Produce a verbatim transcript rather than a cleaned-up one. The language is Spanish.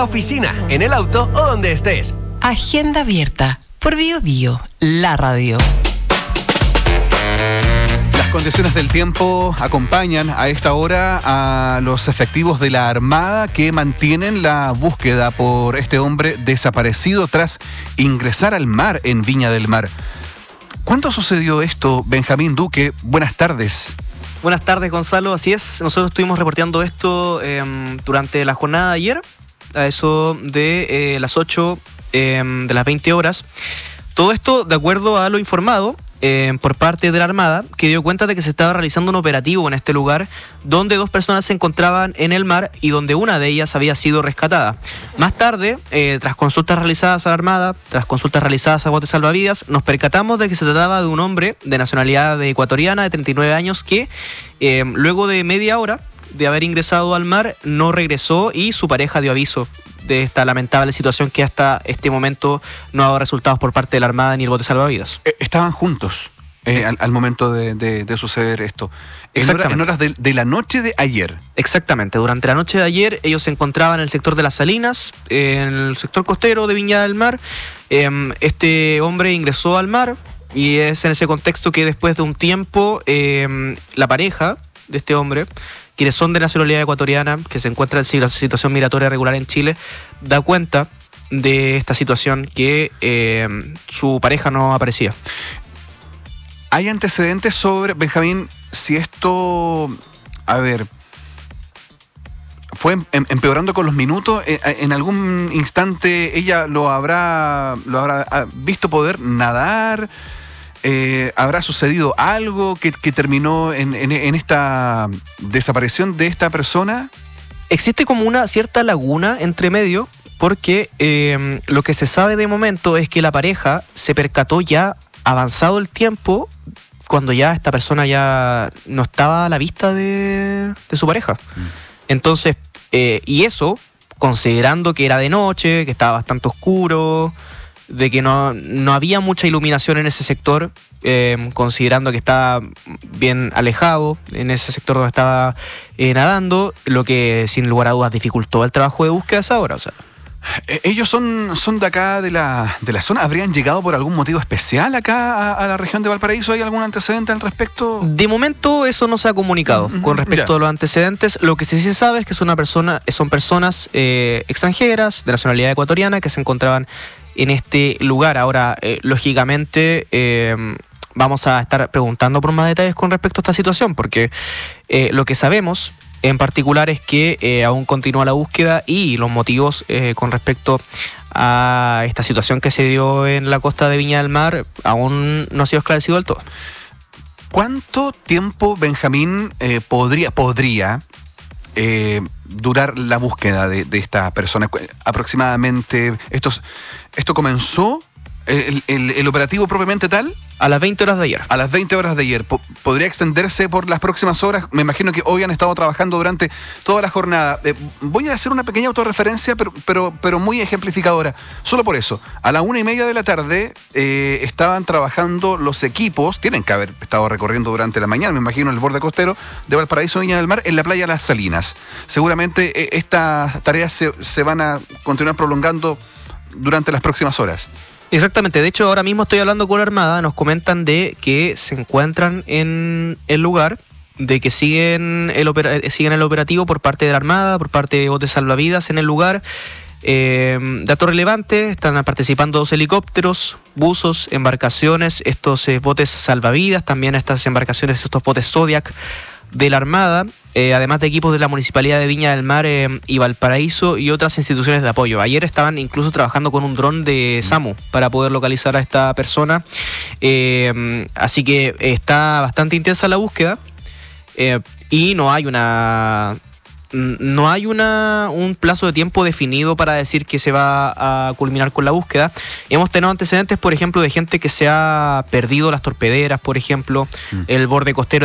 Oficina, en el auto o donde estés. Agenda abierta por Bio Bio, la radio. Las condiciones del tiempo acompañan a esta hora a los efectivos de la Armada que mantienen la búsqueda por este hombre desaparecido tras ingresar al mar en Viña del Mar. ¿Cuándo sucedió esto, Benjamín Duque? Buenas tardes. Buenas tardes, Gonzalo. Así es, nosotros estuvimos reporteando esto eh, durante la jornada de ayer, a eso de eh, las ocho eh, de las veinte horas. Todo esto de acuerdo a lo informado eh, por parte de la Armada, que dio cuenta de que se estaba realizando un operativo en este lugar donde dos personas se encontraban en el mar y donde una de ellas había sido rescatada. Más tarde, eh, tras consultas realizadas a la Armada, tras consultas realizadas a botes salvavidas, nos percatamos de que se trataba de un hombre de nacionalidad ecuatoriana de treinta y nueve años que eh, luego de media hora de haber ingresado al mar no regresó y su pareja dio aviso de esta lamentable situación que hasta este momento no ha dado resultados por parte de la Armada ni el bote salvavidas. Estaban juntos eh, al, al momento de, de, de suceder esto. En, hora, en horas de, de la noche de ayer. Exactamente. Durante la noche de ayer ellos se encontraban en el sector de Las Salinas, en el sector costero de Viña del Mar. Este hombre ingresó al mar y es en ese contexto que después de un tiempo eh, la pareja de este hombre, quienes son de nacionalidad ecuatoriana, que se encuentra en situación migratoria regular en Chile, da cuenta de esta situación que eh, su pareja no aparecía. ¿Hay antecedentes sobre, Benjamín, si esto, a ver, fue em, empeorando con los minutos? ¿En, en algún instante ella lo habrá, lo habrá visto poder nadar? Eh, ¿Habrá sucedido algo que, que terminó en, en, en esta desaparición de esta persona? Existe como una cierta laguna entre medio, porque eh, lo que se sabe de momento es que la pareja se percató ya avanzado el tiempo, cuando ya esta persona ya no estaba a la vista de, de su pareja. Mm. Entonces, eh, y eso, considerando que era de noche, que estaba bastante oscuro, de que no, no había mucha iluminación en ese sector, eh, considerando que estaba bien alejado en ese sector donde estaba eh, nadando, lo que sin lugar a dudas dificultó el trabajo de búsqueda a esa hora. O sea. ¿Ellos son, son de acá, de la, de la zona? ¿Habrían llegado por algún motivo especial acá a, a la región de Valparaíso? ¿Hay algún antecedente al respecto? De momento eso no se ha comunicado mm-hmm. con respecto ya. a los antecedentes. Lo que sí se sabe es que es una persona, son personas eh, extranjeras de nacionalidad ecuatoriana que se encontraban en este lugar. Ahora, eh, lógicamente, eh, vamos a estar preguntando por más detalles con respecto a esta situación, porque eh, lo que sabemos en particular es que eh, aún continúa la búsqueda y los motivos eh, con respecto a esta situación que se dio en la costa de Viña del Mar aún no ha sido esclarecido del todo. ¿Cuánto tiempo, Benjamín, eh, podría, podría eh, durar la búsqueda de, de esta persona? Aproximadamente, esto, esto comenzó, el, el, el operativo propiamente tal, a las veinte horas de ayer. A las veinte horas de ayer. ¿Podría extenderse por las próximas horas? Me imagino que hoy han estado trabajando durante toda la jornada. Eh, voy a hacer una pequeña autorreferencia, pero, pero, pero muy ejemplificadora. Solo por eso. A la una y media de la tarde eh, estaban trabajando los equipos, tienen que haber estado recorriendo durante la mañana, me imagino, el borde costero de Valparaíso, Viña del Mar, en la playa Las Salinas. Seguramente eh, estas tareas se, se van a continuar prolongando durante las próximas horas. Exactamente, de hecho ahora mismo estoy hablando con la Armada, nos comentan de que se encuentran en el lugar, de que siguen el, opera- siguen el operativo por parte de la Armada, por parte de botes salvavidas en el lugar. Eh, dato relevante, están participando dos helicópteros, buzos, embarcaciones, estos eh, botes salvavidas, también estas embarcaciones, estos botes Zodiac de la Armada, eh, además de equipos de la Municipalidad de Viña del Mar eh, y Valparaíso y otras instituciones de apoyo. Ayer estaban incluso trabajando con un dron de SAMU para poder localizar a esta persona, eh, así que está bastante intensa la búsqueda eh, y no hay una... No hay una, un plazo de tiempo definido para decir que se va a culminar con la búsqueda. Hemos tenido antecedentes, por ejemplo, de gente que se ha perdido las torpederas, por ejemplo, mm. el borde costero